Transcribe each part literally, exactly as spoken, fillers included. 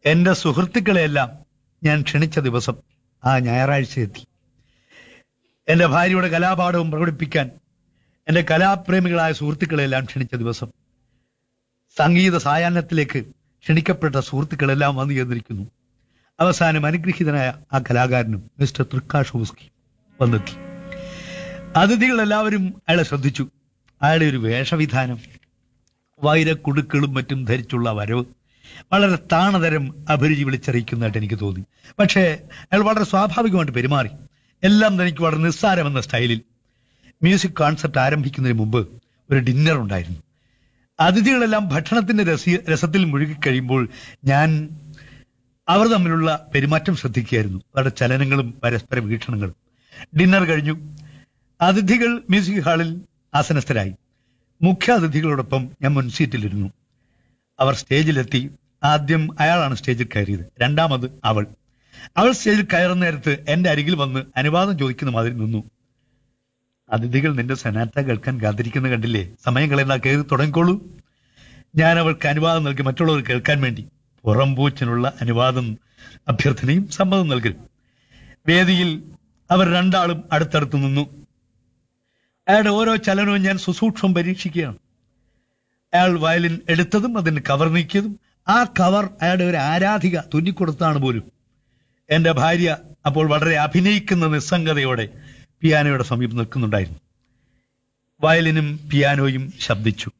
എന്റെ സുഹൃത്തുക്കളെയെല്ലാം ഞാൻ ക്ഷണിച്ച ദിവസം ആ ഞായറാഴ്ച എത്തി. എന്റെ ഭാര്യയുടെ കലാപാഠവും പ്രകടിപ്പിക്കാൻ എന്റെ കലാപ്രേമികളായ സുഹൃത്തുക്കളെല്ലാം ക്ഷണിച്ച ദിവസം. സംഗീത സായാഹ്നത്തിലേക്ക് ക്ഷണിക്കപ്പെട്ട സുഹൃത്തുക്കളെല്ലാം വന്നു ചേർന്നിരിക്കുന്നു. അവസാനം അനുഗ്രഹീതനായ ആ കലാകാരനും മിസ്റ്റർ തൃക്കാഷോവ്സ്കി വന്നെത്തി. അതിഥികളെല്ലാവരും അയാളെ ശ്രദ്ധിച്ചു. അയാളുടെ ഒരു വേഷവിധാനം, വൈരക്കുടുക്കളും മറ്റും ധരിച്ചുള്ള വരവ് വളരെ താണതരം അഭിരുചി വിളിച്ചറിയിക്കുന്നതായിട്ട് എനിക്ക് തോന്നി. പക്ഷേ അയാൾ വളരെ സ്വാഭാവികമായിട്ട് പെരുമാറി. എല്ലാം തനിക്ക് വളരെ നിസ്സാരമെന്ന സ്റ്റൈലിൽ. മ്യൂസിക് കോൺസെർട്ട് ആരംഭിക്കുന്നതിന് മുമ്പ് ഒരു ഡിന്നർ ഉണ്ടായിരുന്നു. അതിഥികളെല്ലാം ഭക്ഷണത്തിന്റെ രസി രസത്തിൽ മുഴുകിക്കഴിയുമ്പോൾ ഞാൻ അവർ തമ്മിലുള്ള പെരുമാറ്റം ശ്രദ്ധിക്കുകയായിരുന്നു, അവരുടെ ചലനങ്ങളും പരസ്പര വീക്ഷണങ്ങളും. ഡിന്നർ കഴിഞ്ഞു. അതിഥികൾ മ്യൂസിക് ഹാളിൽ ആസനസ്ഥരായി. മുഖ്യ അതിഥികളോടൊപ്പം ഞാൻ മുൻസീറ്റിലിരുന്നു. അവർ സ്റ്റേജിലെത്തി. ആദ്യം അയാളാണ് സ്റ്റേജിൽ കയറിയത്, രണ്ടാമത് അവൾ. അവൾ സ്റ്റേജിൽ കയറുന്ന നേരത്ത് എന്റെ അരികിൽ വന്ന് അനുവാദം ചോദിക്കുന്ന മാതിരി നിന്നു. അതിഥികൾ നിന്റെ സനാറ്റ കേൾക്കാൻ കാത്തിരിക്കുന്ന കണ്ടില്ലേ, സമയം കളയുന്ന കയറി തുടങ്ങിക്കോളൂ. ഞാൻ അവൾക്ക് അനുവാദം നൽകി, മറ്റുള്ളവർ കേൾക്കാൻ വേണ്ടി. പുറംപൂച്ചിനുള്ള അനുവാദം, അഭ്യർത്ഥനയും സമ്മതം നൽകലും. വേദിയിൽ അവർ രണ്ടാളും അടുത്തടുത്ത് നിന്നു. അയാളുടെ ഓരോ ചലനവും ഞാൻ സുസൂക്ഷ്മം പരീക്ഷിക്കുകയാണ്. അയാൾ വയലിൻ എടുത്തതും അതിന് കവർ നീക്കിയതും, ആ കവർ അയാളുടെ ഒരു ആരാധിക തുന്നിക്കൊടുത്താണ് പോലും. എന്റെ ഭാര്യ അപ്പോൾ വളരെ അഭിനയിക്കുന്ന നിസ്സംഗതയോടെ പിയാനോയുടെ സമീപം നിൽക്കുന്നുണ്ടായിരുന്നു. വയലിനും പിയാനോയും ശബ്ദിച്ചു.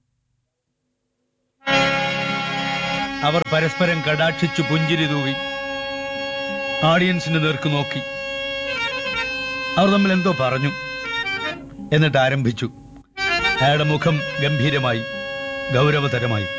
അവർ പരസ്പരം കടാക്ഷിച്ചു പുഞ്ചിരി തൂകി ഓഡിയൻസിന്റെ നേർക്ക് നോക്കി. അവർ തമ്മിൽ എന്തോ പറഞ്ഞു. എന്നിട്ട് ആരംഭിച്ചു. അയാളുടെ മുഖം ഗംഭീരമായി, ഗൗരവതരമായി.